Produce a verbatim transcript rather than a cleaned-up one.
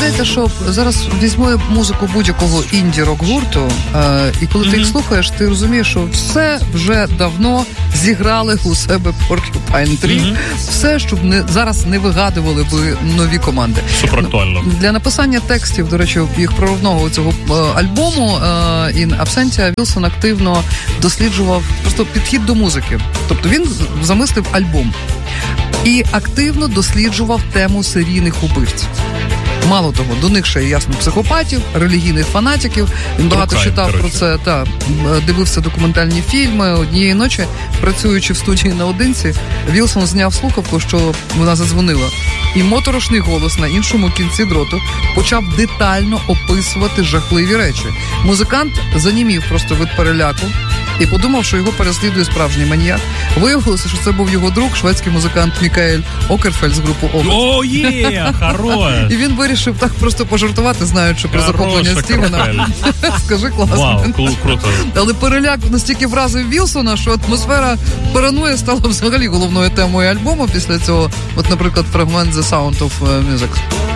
здається, що зараз візьму музику будь-якого інді-рок-гурту, е, і коли mm-hmm. ти їх слухаєш, ти розумієш, що все вже давно зіграли у себе Porcupine Tree. Mm-hmm. Все, щоб не, зараз не вигадували би нові команди. Суперактуально. Для написання текстів, до речі, їх проривного цього е, альбому е, «In Absentia» Вілсон активно досліджував просто підхід до музики. Тобто він замислив альбом і активно досліджував тему серійних убивців. Мало того, до них ще, ясно, психопатів, релігійних фанатиків. Він багато Трукай, читав коротше. про це, та, дивився документальні фільми. Однієї ночі, працюючи в студії наодинці, Вілсон зняв слухавку, що вона задзвонила. І моторошний голос на іншому кінці дроту почав детально описувати жахливі речі. Музикант занімів просто від переляку і подумав, що його переслідує справжній маніяк. Виявилося, що це був його друг, шведський музикант Мікаель Окерфельд з групи «Овець». О, є! Хорош! І він вирішив так просто пожартувати, знаючи про захоплення Стівена. Скажи, класно. Вау, круто. Але переляк настільки вразив Вілсона, що атмосфера параної стала взагалі головною темою альбому після цього. От, наприклад, фрагмент «The Sound of Music».